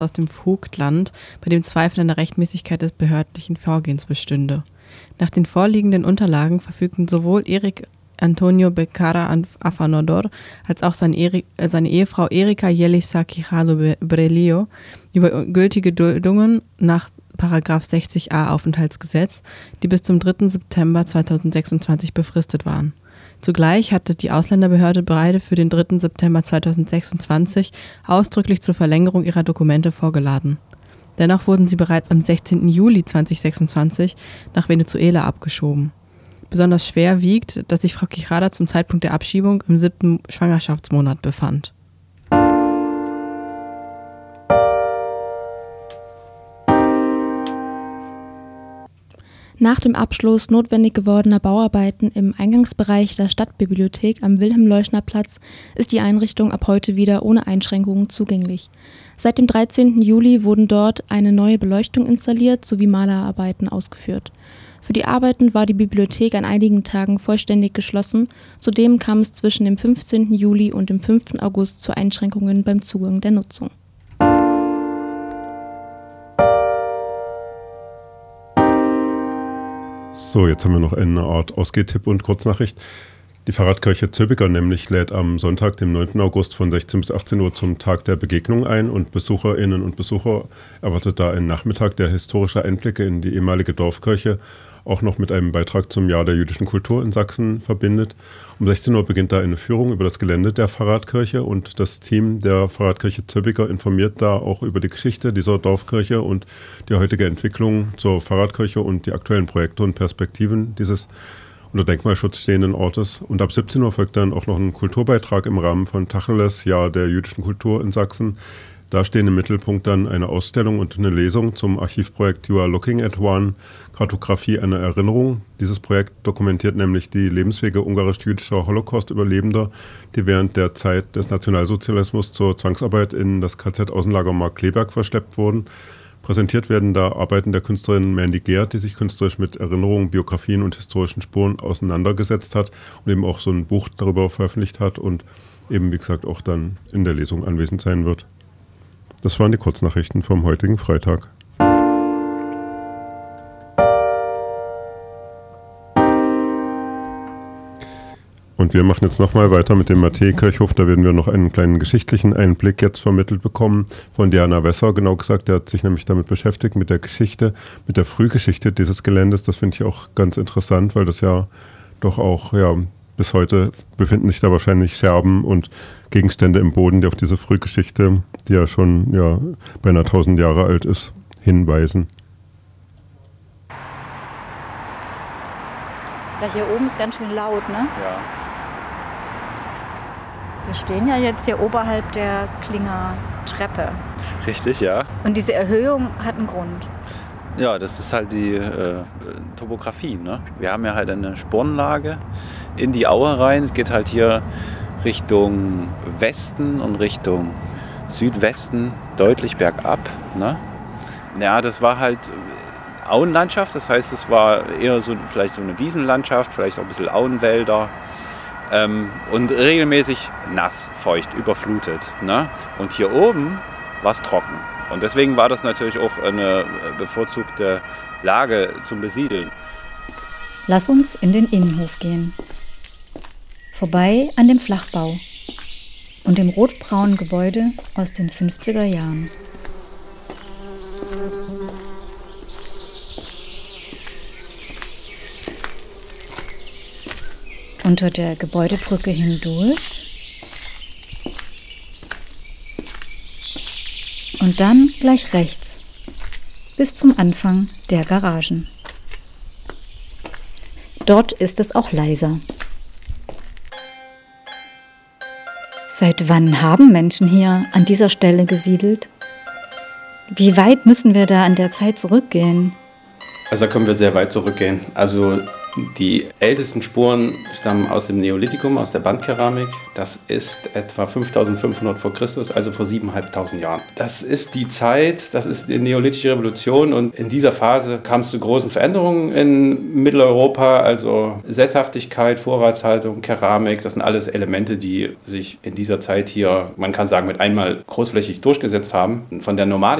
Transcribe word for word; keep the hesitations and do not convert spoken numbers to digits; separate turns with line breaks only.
aus dem Vogtland, bei dem Zweifel an der Rechtmäßigkeit des behördlichen Vorgehens bestünde. Nach den vorliegenden Unterlagen verfügten sowohl Eric Antonio Becerra Afanador als auch seine, Eri- äh, seine Ehefrau Erika Yeliza Quijano Brelillo über gültige Duldungen nach Paragraph sechzig a Aufenthaltsgesetz, die bis zum dritten September zweitausendsechsundzwanzig befristet waren. Zugleich hatte die Ausländerbehörde bereits für den dritten September zweitausendsechsundzwanzig ausdrücklich zur Verlängerung ihrer Dokumente vorgeladen. Dennoch wurden sie bereits am sechzehnten Juli zweitausendsechsundzwanzig nach Venezuela abgeschoben. Besonders schwer wiegt, dass sich Frau Quijada zum Zeitpunkt der Abschiebung im siebten Schwangerschaftsmonat befand.
Nach dem Abschluss notwendig gewordener Bauarbeiten im Eingangsbereich der Stadtbibliothek am Wilhelm-Leuschner-Platz ist die Einrichtung ab heute wieder ohne Einschränkungen zugänglich. Seit dem dreizehnten Juli wurden dort eine neue Beleuchtung installiert sowie Malerarbeiten ausgeführt. Für die Arbeiten war die Bibliothek an einigen Tagen vollständig geschlossen, zudem kam es zwischen dem fünfzehnten Juli und dem fünften August zu Einschränkungen beim Zugang der Nutzung.
So, jetzt haben wir noch eine Art Ausgehtipp und Kurznachricht. Die Pfarrkirche Zöbiger nämlich lädt am Sonntag, dem neunten August von sechzehn bis achtzehn Uhr zum Tag der Begegnung ein und Besucherinnen und Besucher erwartet da ein Nachmittag, der historische Einblicke in die ehemalige Dorfkirche auch noch mit einem Beitrag zum Jahr der jüdischen Kultur in Sachsen verbindet. Um sechzehn Uhr beginnt da eine Führung über das Gelände der Pfarrkirche und das Team der Pfarrkirche Zöbiger informiert da auch über die Geschichte dieser Dorfkirche und die heutige Entwicklung zur Pfarrkirche und die aktuellen Projekte und Perspektiven dieses unter Denkmalschutz stehenden Ortes. Und ab siebzehn Uhr folgt dann auch noch ein Kulturbeitrag im Rahmen von Tacheles, Jahr der jüdischen Kultur in Sachsen. Da stehen im Mittelpunkt dann eine Ausstellung und eine Lesung zum Archivprojekt You Are Looking at One, Kartografie einer Erinnerung. Dieses Projekt dokumentiert nämlich die Lebenswege ungarisch-jüdischer Holocaust-Überlebender, die während der Zeit des Nationalsozialismus zur Zwangsarbeit in das K Z-Außenlager Markkleeberg verschleppt wurden. Präsentiert werden da Arbeiten der Künstlerin Mandy Geert, die sich künstlerisch mit Erinnerungen, Biografien und historischen Spuren auseinandergesetzt hat und eben auch so ein Buch darüber veröffentlicht hat und eben, wie gesagt, auch dann in der Lesung anwesend sein wird. Das waren die Kurznachrichten vom heutigen Freitag. Und wir machen jetzt nochmal weiter mit dem Matthäi-Kirchhof. Da werden wir noch einen kleinen geschichtlichen Einblick jetzt vermittelt bekommen von Diana Wesser. Genau gesagt, der hat sich nämlich damit beschäftigt, mit der Geschichte, mit der Frühgeschichte dieses Geländes. Das finde ich auch ganz interessant, weil das ja doch auch, ja, bis heute befinden sich da wahrscheinlich Scherben und Gegenstände im Boden, die auf diese Frühgeschichte, die ja schon ja, beinahe tausend Jahre alt ist, hinweisen.
Ja, hier oben ist ganz schön laut, ne?
Ja.
Wir stehen ja jetzt hier oberhalb der Klinger Treppe.
Richtig, ja.
Und diese Erhöhung hat einen Grund.
Ja, das ist halt die äh, Topografie, ne? Wir haben ja halt eine Spornlage in die Aue rein. Es geht halt hier Richtung Westen und Richtung Südwesten deutlich bergab, ne? Ja, das war halt Auenlandschaft, das heißt, es war eher so vielleicht so eine Wiesenlandschaft, vielleicht auch ein bisschen Auenwälder ähm, und regelmäßig nass, feucht, überflutet, ne? Und hier oben war es trocken. Und deswegen war das natürlich auch eine bevorzugte Lage zum Besiedeln.
Lass uns in den Innenhof gehen. Vorbei an dem Flachbau und dem rotbraunen Gebäude aus den fünfziger Jahren. Unter der Gebäudebrücke hindurch und dann gleich rechts bis zum Anfang der Garagen. Dort ist es auch leiser. Seit wann haben Menschen hier an dieser Stelle gesiedelt? Wie weit müssen wir da an der Zeit zurückgehen?
Also da können wir sehr weit zurückgehen. Also Die ältesten Spuren stammen aus dem Neolithikum, aus der Bandkeramik. Das ist etwa fünftausendfünfhundert vor Christus, also vor siebentausendfünfhundert Jahren. Das ist die Zeit, das ist die neolithische Revolution und in dieser Phase kam es zu großen Veränderungen in Mitteleuropa, also Sesshaftigkeit, Vorratshaltung, Keramik, das sind alles Elemente, die sich in dieser Zeit hier, man kann sagen, mit einmal großflächig durchgesetzt haben. Von der Nomadik